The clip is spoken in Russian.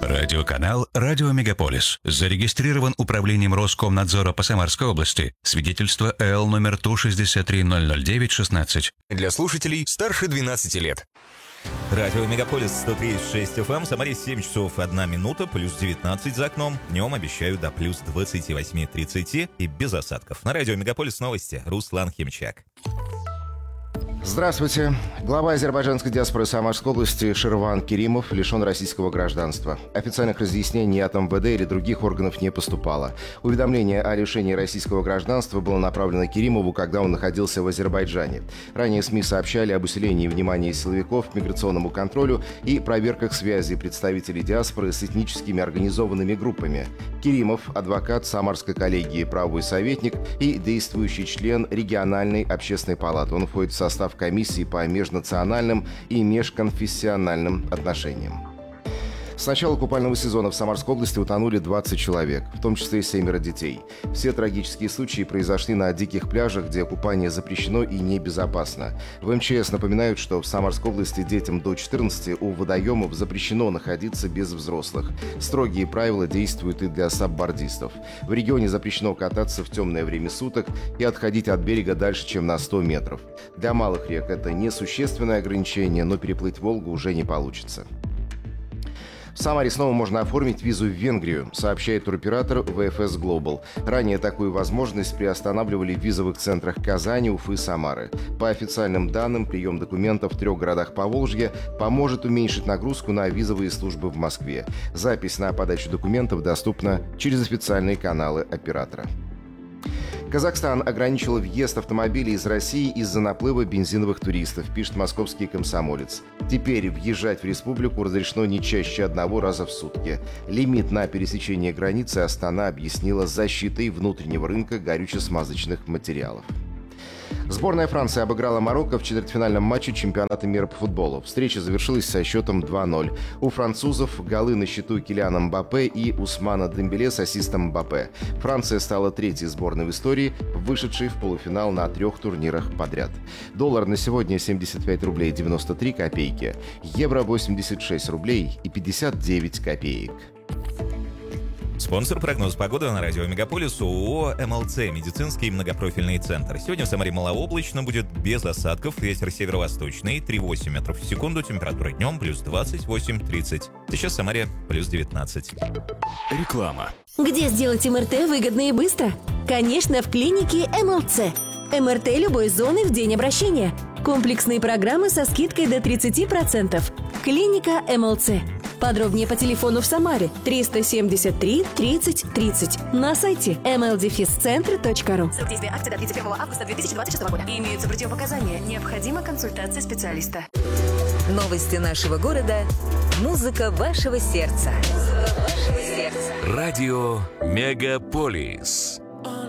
Радиоканал «Радио Мегаполис». Зарегистрирован Управлением Роскомнадзора по Самарской области. Свидетельство ЭЛ номер Ту-63009-16. Для слушателей старше 12 лет. Радио Мегаполис 103,6 FM, Самаре 7 часов 1 минута, плюс 19 за окном. Днем обещаю до плюс 28-30 и без осадков. На Радио Мегаполис новости. Руслан Химчак. Здравствуйте. Глава азербайджанской диаспоры Самарской области Ширван Керимов лишен российского гражданства. Официальных разъяснений от МВД или других органов не поступало. Уведомление о лишении российского гражданства было направлено Керимову, когда он находился в Азербайджане. Ранее СМИ сообщали об усилении внимания силовиков к миграционному контролю и проверках связи представителей диаспоры с этническими организованными группами. Керимов – адвокат Самарской коллегии, правовой советник и действующий член региональной общественной палаты. Он входит в состав комиссии по межнациональным и межконфессиональным отношениям. С начала купального сезона в Самарской области утонули 20 человек, в том числе и 7 детей. Все трагические случаи произошли на диких пляжах, где купание запрещено и небезопасно. В МЧС напоминают, что в Самарской области детям до 14 у водоемов запрещено находиться без взрослых. Строгие правила действуют и для саббордистов. В регионе запрещено кататься в темное время суток и отходить от берега дальше, чем на 100 метров. Для малых рек это несущественное ограничение, но переплыть Волгу уже не получится. В Самаре снова можно оформить визу в Венгрию, сообщает туроператор ВФС Global. Ранее такую возможность приостанавливали в визовых центрах Казани, Уфы, Самары. По официальным данным, прием документов в 3 городах Поволжья поможет уменьшить нагрузку на визовые службы в Москве. Запись на подачу документов доступна через официальные каналы оператора. Казахстан ограничил въезд автомобилей из России из-за наплыва бензиновых туристов, пишет московский «Комсомолец». Теперь въезжать в республику разрешено не чаще 1 раза в сутки. Лимит на пересечение границы Астана объяснила защитой внутреннего рынка горюче-смазочных материалов. Сборная Франции обыграла Марокко в четвертьфинальном матче чемпионата мира по футболу. Встреча завершилась со счетом 2-0. У французов голы на счету Килиана Мбаппе и Усмана Дембеле с ассистом Мбаппе. Франция стала 3-й сборной в истории, вышедшей в полуфинал на 3 турнирах подряд. Доллар на сегодня 75 рублей 93 копейки, евро 86 рублей и 59 копеек. Спонсор прогноз погоды на Радио Мегаполис ООО «МЛЦ» медицинский многопрофильный центр. Сегодня в Самаре малооблачно, будет без осадков, ветер северо-восточный, 3,8 метров в секунду, температура днем плюс 28-30. Сейчас в Самаре плюс 19. Реклама. Где сделать МРТ выгодно и быстро? Конечно, в клинике МЛЦ. МРТ любой зоны в день обращения. Комплексные программы со скидкой до 30%. Клиника МЛЦ. Подробнее по телефону в Самаре 373 30 30. На сайте mldefiscentre.ru. Срок действия акции до 31 августа 2026 года. Имеются противопоказания. Необходима консультация специалиста. Новости нашего города. Музыка вашего сердца. Радио Мегаполис.